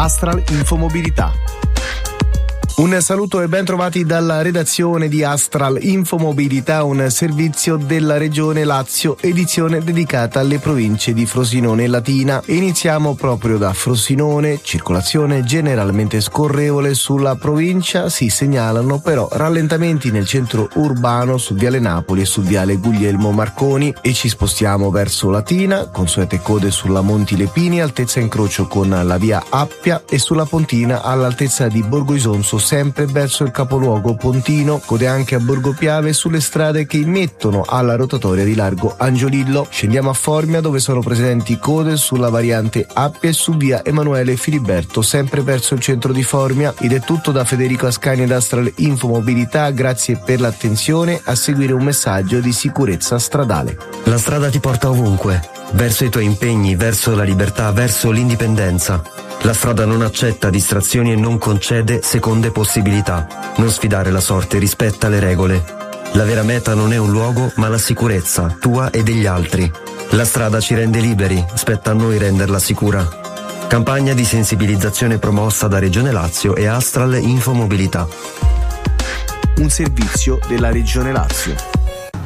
Astral Infomobilità. Un saluto e ben trovati dalla redazione di Astral Infomobilità, un servizio della Regione Lazio, edizione dedicata alle province di Frosinone e Latina. Iniziamo proprio da Frosinone, circolazione generalmente scorrevole sulla provincia, si segnalano però rallentamenti nel centro urbano su Viale Napoli e su Viale Guglielmo Marconi e ci spostiamo verso Latina, consuete code sulla Monti Lepini, altezza incrocio con la via Appia e sulla Pontina all'altezza di Borgo Isonzo sempre verso il capoluogo pontino, code anche a Borgo Piave sulle strade che immettono alla rotatoria di Largo Angiolillo. Scendiamo a Formia dove sono presenti code sulla variante Appia e su via Emanuele Filiberto sempre verso il centro di Formia. Ed è tutto da Federico Ascani ed Astral Infomobilità, grazie per l'attenzione. A seguire un messaggio di sicurezza stradale. La strada ti porta ovunque, verso i tuoi impegni, verso la libertà, verso l'indipendenza. La strada non accetta distrazioni e non concede seconde possibilità. Non sfidare la sorte, rispetta le regole. La vera meta non è un luogo, ma la sicurezza, tua e degli altri. La strada ci rende liberi, spetta a noi renderla sicura. Campagna di sensibilizzazione promossa da Regione Lazio e Astral Infomobilità. Un servizio della Regione Lazio.